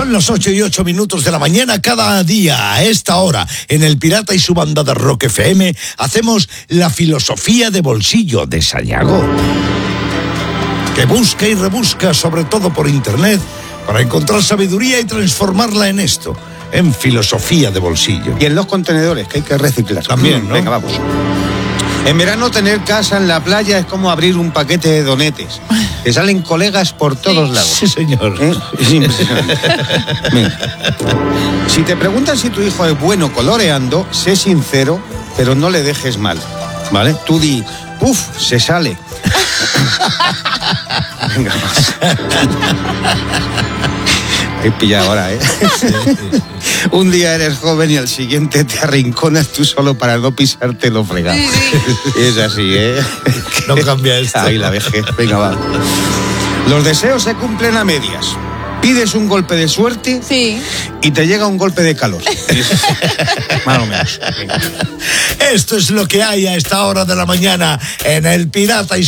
Son las 8:08 de la mañana. Cada día a esta hora, en El Pirata y su banda de Rock FM, hacemos la filosofía de bolsillo de Sayago, que busca y rebusca, sobre todo por internet, para encontrar sabiduría y transformarla en esto, en filosofía de bolsillo. Y en los contenedores, que hay que reciclar. También, ¿no? Venga, vamos. En verano tener casa en la playa es como abrir un paquete de donetes. Te salen colegas por todos lados. Sí, señor. Es impresionante. Mira. Si te preguntan si tu hijo es bueno coloreando, sé sincero, pero no le dejes mal, ¿vale? Tú di, se sale. Venga, más. He pillado ahora, ¿eh? Sí. Un día eres joven y al siguiente te arrinconas tú solo para no pisarte lo fregado. Es así, ¿eh? No cambia esto. Ahí la vejez. Venga, va. Los deseos se cumplen a medias. Pides un golpe de suerte y te llega un golpe de calor. Más o menos. Venga. Esto es lo que hay a esta hora de la mañana en El Pirata y